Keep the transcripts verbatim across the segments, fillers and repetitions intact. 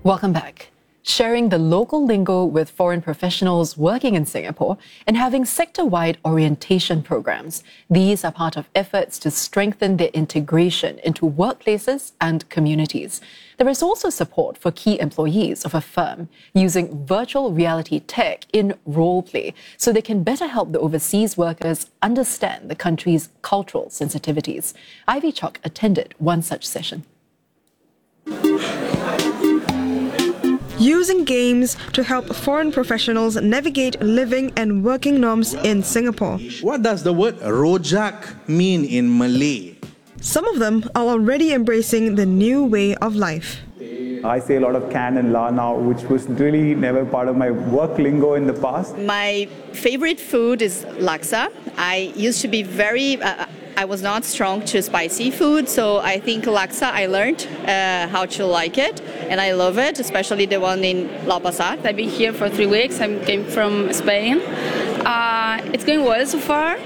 Welcome back. Sharing the local lingo with foreign professionals working in Singapore and having sector-wide orientation programs. These are part of efforts to strengthen their integration into workplaces and communities. There is also support for key employees of a firm using virtual reality tech in role play so they can better help the overseas workers understand the country's cultural sensitivities. Ivy Chok attended one such session. Using games to help foreign professionals navigate living and working norms in Singapore. What does the word rojak mean in Malay? Some of them are already embracing the new way of life. I say a lot of can and la now, which was really never part of my work lingo in the past. My favorite food is laksa. I used to be very... Uh, I was not strong to spicy food, so I think laksa, I learned uh, how to like it, and I love it, especially the one in Lau Pa Sat. I've been here for three weeks. I came from Spain. Uh, it's going well so far.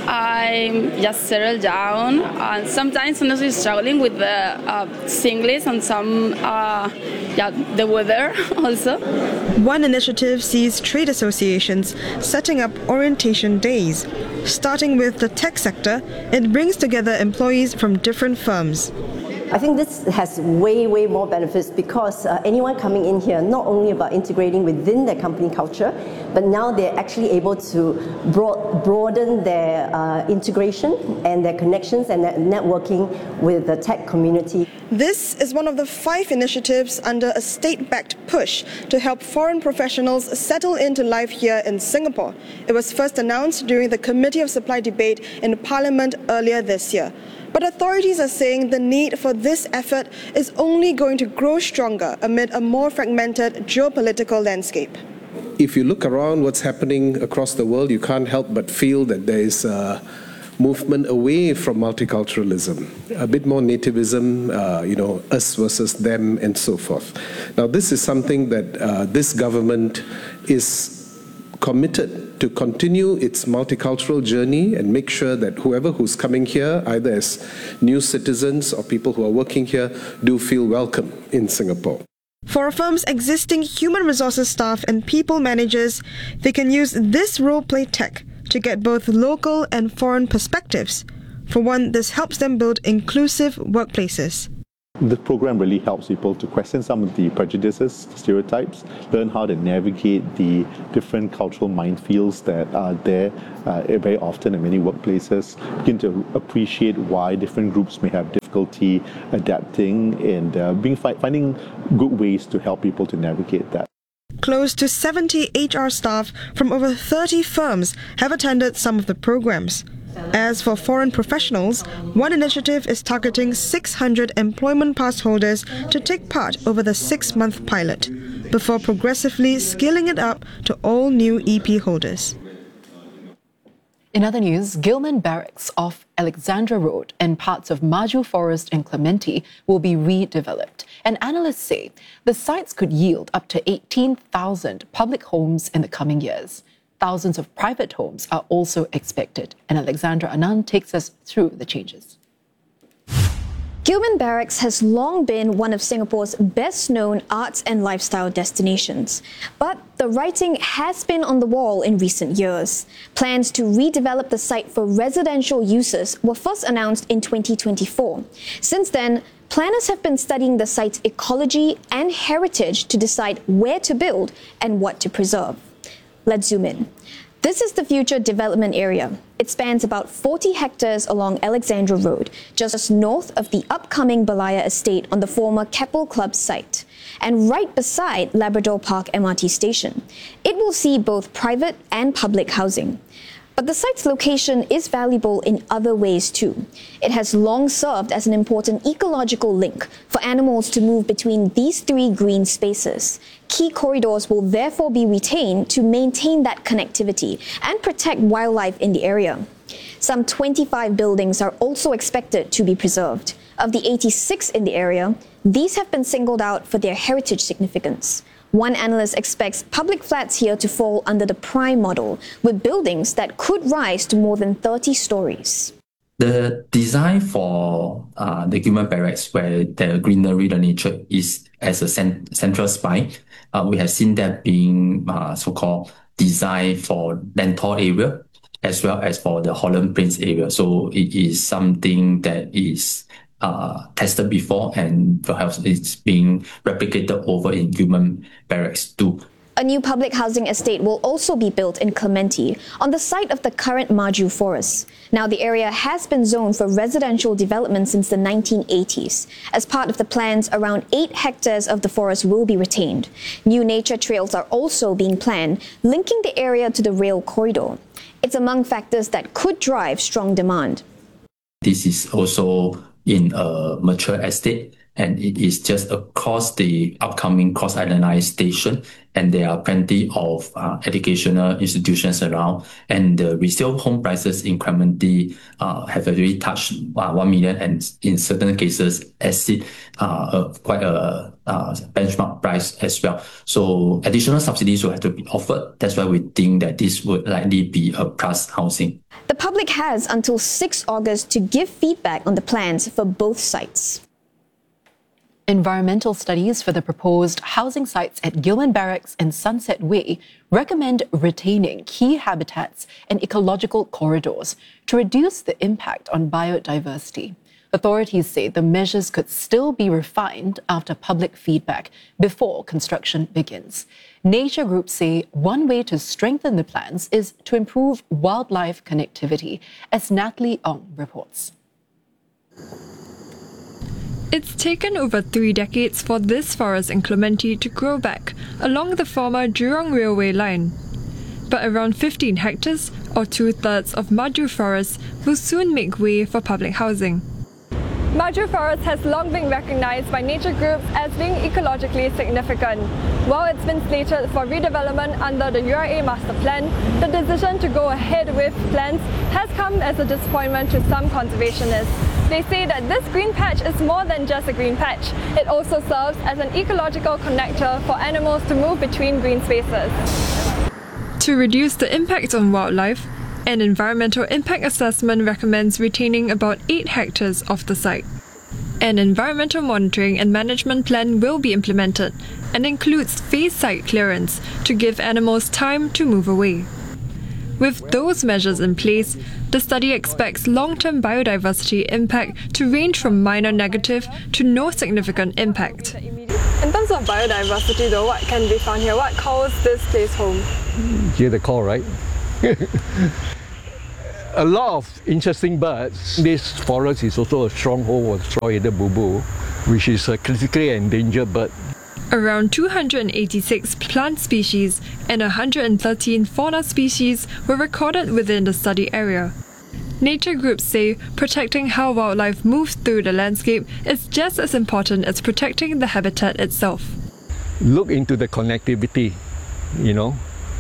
I just settled down. Uh, sometimes I'm also struggling with the uh, Singlish and some, uh, yeah, the weather also. One initiative sees trade associations setting up orientation days. Starting with the tech sector, it brings together employees from different firms. I think this has way, way more benefits because uh, anyone coming in here, not only about integrating within their company culture, but now they're actually able to broad, broaden their uh, integration and their connections and their networking with the tech community. This is one of the five initiatives under a state-backed push to help foreign professionals settle into life here in Singapore. It was first announced during the Committee of Supply debate in Parliament earlier this year. But authorities are saying the need for this effort is only going to grow stronger amid a more fragmented geopolitical landscape. If you look around what's happening across the world, you can't help but feel that there is a movement away from multiculturalism, a bit more nativism, uh, you know, us versus them and so forth. Now, this is something that uh, this government is committed to continue its multicultural journey and make sure that whoever who's coming here, either as new citizens or people who are working here, do feel welcome in Singapore. For a firm's existing human resources staff and people managers, they can use this role-play tech to get both local and foreign perspectives. For one, this helps them build inclusive workplaces. This program really helps people to question some of the prejudices, stereotypes, learn how to navigate the different cultural minefields that are there uh, very often in many workplaces, begin to appreciate why different groups may have difficulty adapting and uh, being, finding good ways to help people to navigate that. Close to seventy H R staff from over thirty firms have attended some of the programs. As for foreign professionals, one initiative is targeting six hundred employment pass holders to take part over the six-month pilot, before progressively scaling it up to all new E P holders. In other news, Gillman Barracks off Alexandra Road and parts of Maju Forest in Clementi will be redeveloped. And analysts say the sites could yield up to eighteen thousand public homes in the coming years. Thousands of private homes are also expected. And Alexandra Anand takes us through the changes. Gillman Barracks has long been one of Singapore's best-known arts and lifestyle destinations. But the writing has been on the wall in recent years. Plans to redevelop the site for residential uses were first announced in twenty twenty-four. Since then, planners have been studying the site's ecology and heritage to decide where to build and what to preserve. Let's zoom in. This is the future development area. It spans about forty hectares along Alexandra Road, just north of the upcoming Balaya estate on the former Keppel Club site, and right beside Labrador Park M R T station. It will see both private and public housing. But the site's location is valuable in other ways too. It has long served as an important ecological link for animals to move between these three green spaces. Key corridors will therefore be retained to maintain that connectivity and protect wildlife in the area. Some twenty-five buildings are also expected to be preserved. Of the eighty-six in the area, these have been singled out for their heritage significance. One analyst expects public flats here to fall under the prime model, with buildings that could rise to more than thirty stories. The design for uh, the Gillman Barracks, where the greenery, the nature is as a cent central spine, uh, we have seen that being uh, so-called designed for Lentor area as well as for the Holland Plains area. So it is something that is uh, tested before and perhaps it's being replicated over in Gillman Barracks too. A new public housing estate will also be built in Clementi, on the site of the current Maju Forest. Now, the area has been zoned for residential development since the nineteen eighties. As part of the plans, around eight hectares of the forest will be retained. New nature trails are also being planned, linking the area to the rail corridor. It's among factors that could drive strong demand. This is also in a mature estate, and it is just across the upcoming Cross Island Line station, and there are plenty of uh, educational institutions around, and the resale home prices in Clementi uh, have already touched uh, one million, and in certain cases exceed uh, a, quite a uh, benchmark price as well. So additional subsidies will have to be offered. That's why we think that this would likely be a plus housing. The public has until the sixth of August to give feedback on the plans for both sites. Environmental studies for the proposed housing sites at Gillman Barracks and Sunset Way recommend retaining key habitats and ecological corridors to reduce the impact on biodiversity. Authorities say the measures could still be refined after public feedback before construction begins. Nature groups say one way to strengthen the plans is to improve wildlife connectivity, as Natalie Ong reports. It's taken over three decades for this forest in Clementi to grow back along the former Jurong Railway line. But around fifteen hectares, or two-thirds of Maju Forest, will soon make way for public housing. Maju Forest has long been recognized by nature groups as being ecologically significant. While it's been slated for redevelopment under the U R A Master Plan, the decision to go ahead with plans has come as a disappointment to some conservationists. They say that this green patch is more than just a green patch. It also serves as an ecological connector for animals to move between green spaces. To reduce the impact on wildlife, an environmental impact assessment recommends retaining about eight hectares of the site. An environmental monitoring and management plan will be implemented and includes phased site clearance to give animals time to move away. With those measures in place, the study expects long-term biodiversity impact to range from minor negative to no significant impact. In terms of biodiversity though, what can be found here? What calls this place home? Hear the call, right? A lot of interesting birds. This forest is also a stronghold of straw-headed bubu, which is a critically endangered bird. Around two hundred eighty-six plant species and one hundred thirteen fauna species were recorded within the study area. Nature groups say protecting how wildlife moves through the landscape is just as important as protecting the habitat itself. Look into the connectivity, you know,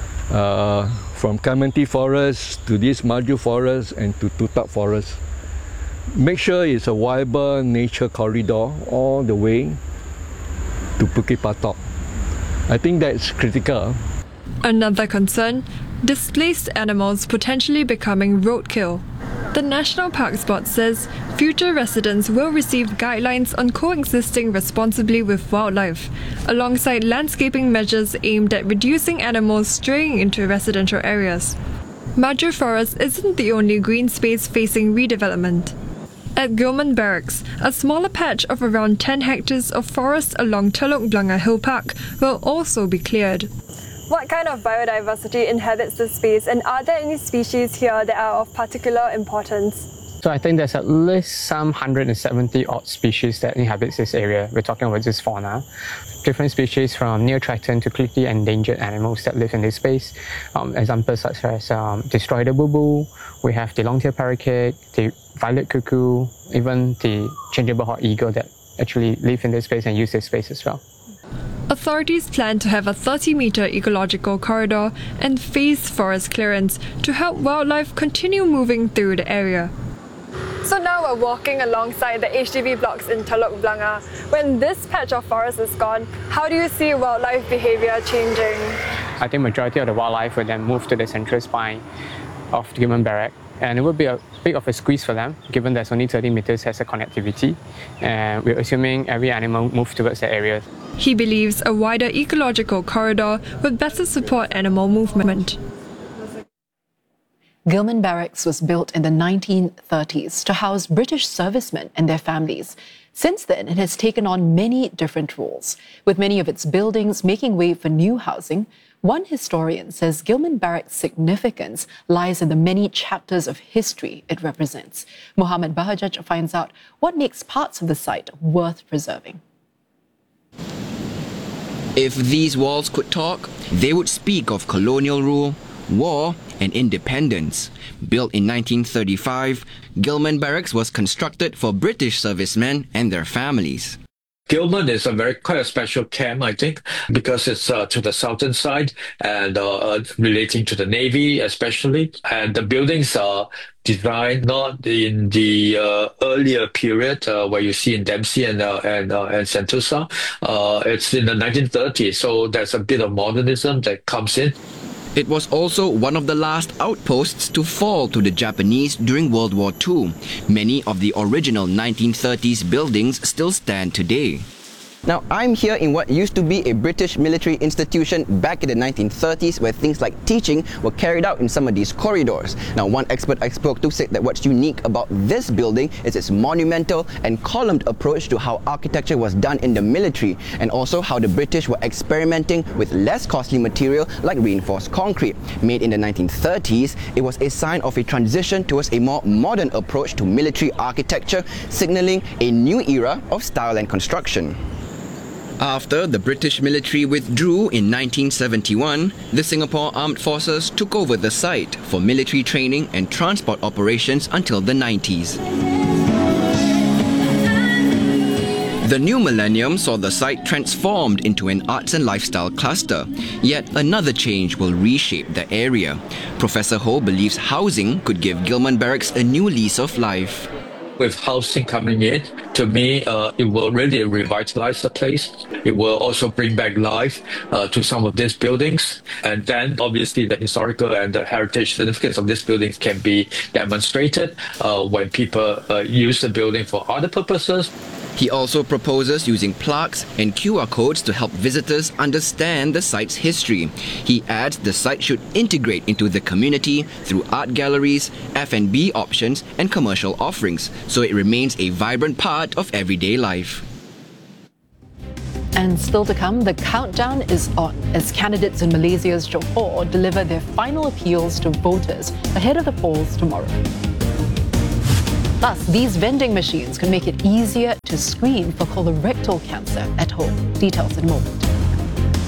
uh, from Clementi Forest to this Maju Forest and to Tutup Forest. Make sure it's a viable nature corridor all the way to Bukit Batok. I think that's critical. Another concern, displaced animals potentially becoming roadkill. The National Parks Board says future residents will receive guidelines on coexisting responsibly with wildlife, alongside landscaping measures aimed at reducing animals straying into residential areas. Maju Forest isn't the only green space facing redevelopment. At Gillman Barracks, a smaller patch of around ten hectares of forest along Telok Blangah Hill Park will also be cleared. What kind of biodiversity inhabits this space, and are there any species here that are of particular importance? So I think there's at least some one hundred seventy odd species that inhabits this area. We're talking about this fauna. Different species from near-threatened to critically endangered animals that live in this space. Um, examples such as um, the straw-headed bubu, we have the long-tailed parakeet, the violet cuckoo, even the changeable hawk eagle that actually live in this space and use this space as well. Authorities plan to have a thirty metre ecological corridor and phased forest clearance to help wildlife continue moving through the area. So now we're walking alongside the H D B blocks in Telok Blangah. When this patch of forest is gone, how do you see wildlife behaviour changing? I think majority of the wildlife will then move to the central spine of Gillman Barracks And it would be a bit of a squeeze for them, given there's only thirty meters as a connectivity. And we're assuming every animal moves towards that area. He believes a wider ecological corridor would better support animal movement. Gillman Barracks was built in the nineteen thirties to house British servicemen and their families. Since then, it has taken on many different roles, with many of its buildings making way for new housing. One historian says Gillman Barracks' significance lies in the many chapters of history it represents. Mohammed Bahajaj finds out what makes parts of the site worth preserving. If these walls could talk, they would speak of colonial rule, war and independence. Built in nineteen thirty-five, Gillman Barracks was constructed for British servicemen and their families. Gillman is a very quite a special camp, I think, because it's uh, to the southern side and uh, relating to the Navy especially. And the buildings are designed not in the uh, earlier period uh, where you see in Dempsey and uh, and, uh, and Sentosa. Uh, it's in the nineteen thirties, so there's a bit of modernism that comes in. It was also one of the last outposts to fall to the Japanese during World War Two. Many of the original nineteen thirties buildings still stand today. Now, I'm here in what used to be a British military institution back in the nineteen thirties, where things like teaching were carried out in some of these corridors. Now, one expert I spoke to said that what's unique about this building is its monumental and columned approach to how architecture was done in the military, and also how the British were experimenting with less costly material like reinforced concrete. Made in the nineteen thirties, it was a sign of a transition towards a more modern approach to military architecture, signaling a new era of style and construction. After the British military withdrew in nineteen seventy-one, the Singapore Armed Forces took over the site for military training and transport operations until the nineties. The new millennium saw the site transformed into an arts and lifestyle cluster. Yet another change will reshape the area. Professor Ho believes housing could give Gillman Barracks a new lease of life. With housing coming in, to me, uh, it will really revitalize the place. It will also bring back life uh, to some of these buildings. And then, obviously, the historical and the heritage significance of these buildings can be demonstrated uh, when people uh, use the building for other purposes. He also proposes using plaques and Q R codes to help visitors understand the site's history. He adds the site should integrate into the community through art galleries, F and B options and commercial offerings, so it remains a vibrant part of everyday life. And still to come, the countdown is on as candidates in Malaysia's Johor deliver their final appeals to voters ahead of the polls tomorrow. Plus, these vending machines can make it easier to screen for colorectal cancer at home. Details in a moment.